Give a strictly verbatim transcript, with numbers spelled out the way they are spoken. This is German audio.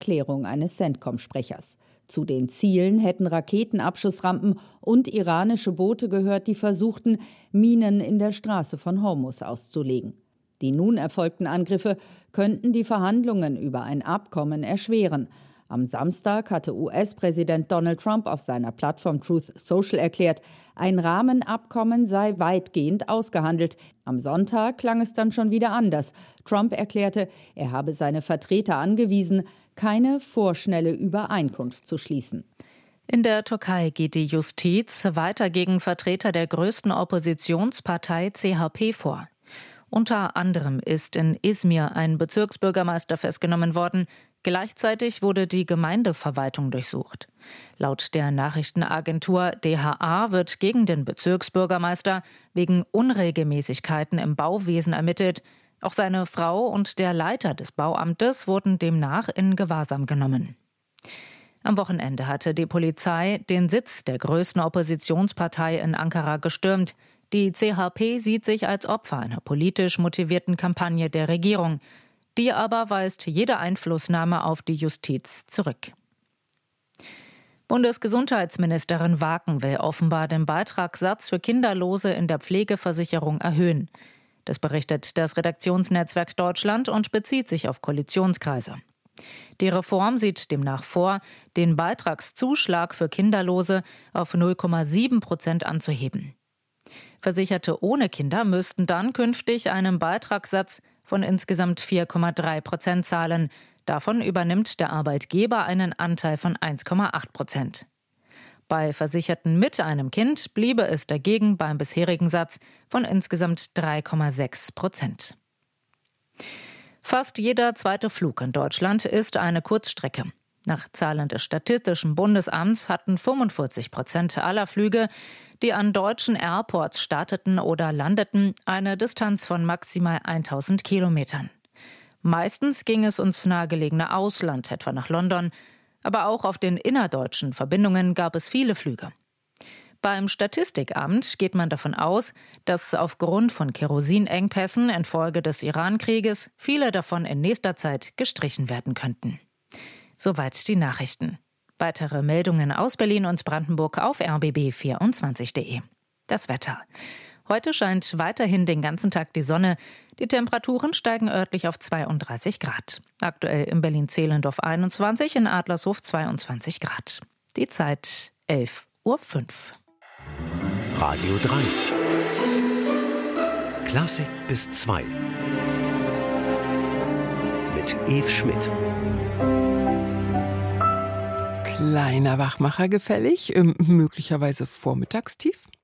Erklärung eines CENTCOM-Sprechers. Zu den Zielen hätten Raketenabschussrampen und iranische Boote gehört, die versuchten, Minen in der Straße von Hormuz auszulegen. Die nun erfolgten Angriffe könnten die Verhandlungen über ein Abkommen erschweren. Am Samstag hatte U S-Präsident Donald Trump auf seiner Plattform Truth Social erklärt, ein Rahmenabkommen sei weitgehend ausgehandelt. Am Sonntag klang es dann schon wieder anders. Trump erklärte, er habe seine Vertreter angewiesen, keine vorschnelle Übereinkunft zu schließen. In der Türkei geht die Justiz weiter gegen Vertreter der größten Oppositionspartei C H P vor. Unter anderem ist in Izmir ein Bezirksbürgermeister festgenommen worden. Gleichzeitig wurde die Gemeindeverwaltung durchsucht. Laut der Nachrichtenagentur D H A wird gegen den Bezirksbürgermeister wegen Unregelmäßigkeiten im Bauwesen ermittelt. Auch seine Frau und der Leiter des Bauamtes wurden demnach in Gewahrsam genommen. Am Wochenende hatte die Polizei den Sitz der größten Oppositionspartei in Ankara gestürmt. Die C H P sieht sich als Opfer einer politisch motivierten Kampagne der Regierung. Die aber weist jede Einflussnahme auf die Justiz zurück. Bundesgesundheitsministerin Waken will offenbar den Beitragssatz für Kinderlose in der Pflegeversicherung erhöhen. Das berichtet das Redaktionsnetzwerk Deutschland und bezieht sich auf Koalitionskreise. Die Reform sieht demnach vor, den Beitragszuschlag für Kinderlose auf null Komma sieben Prozent anzuheben. Versicherte ohne Kinder müssten dann künftig einen Beitragssatz von insgesamt vier Komma drei Prozent zahlen. Davon übernimmt der Arbeitgeber einen Anteil von eins Komma acht Prozent. Bei Versicherten mit einem Kind bliebe es dagegen beim bisherigen Satz von insgesamt drei Komma sechs Prozent. Fast jeder zweite Flug in Deutschland ist eine Kurzstrecke. Nach Zahlen des Statistischen Bundesamts hatten fünfundvierzig Prozent aller Flüge, die an deutschen Airports starteten oder landeten, eine Distanz von maximal tausend Kilometern. Meistens ging es ins nahegelegene Ausland, etwa nach London, aber auch auf den innerdeutschen Verbindungen gab es viele Flüge. Beim Statistikamt geht man davon aus, dass aufgrund von Kerosinengpässen infolge des Iran-Krieges viele davon in nächster Zeit gestrichen werden könnten. Soweit die Nachrichten. Weitere Meldungen aus Berlin und Brandenburg auf r b b vierundzwanzig punkt de. Das Wetter. Heute scheint weiterhin den ganzen Tag die Sonne. Die Temperaturen steigen örtlich auf zweiunddreißig Grad. Aktuell in Berlin-Zehlendorf einundzwanzig, in Adlershof zweiundzwanzig Grad. Die Zeit elf Uhr fünf. Radio drei. Klassik bis zwei. Mit Eve Schmidt. Kleiner Wachmacher gefällig, ähm, möglicherweise vormittagstief.